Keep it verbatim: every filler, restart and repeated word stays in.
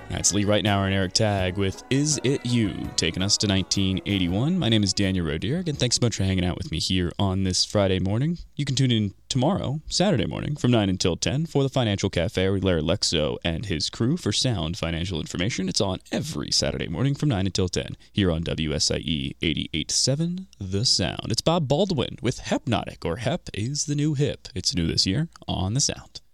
That's Lee Rightnour and Eric Tagg with Is It You, taking us to nineteen eighty-one. My name is Daniel Roderick, and thanks so much for hanging out with me here on this Friday morning. You can tune in tomorrow, Saturday morning, from nine until ten for the Financial Cafe with Larry Lexo and his crew for sound financial information. It's on every Saturday morning from nine until ten here on W S I E eighty-eight point seven The Sound. It's Bob Baldwin with Hypnotic, or Hep is the New Hip. It's new this year on The Sound.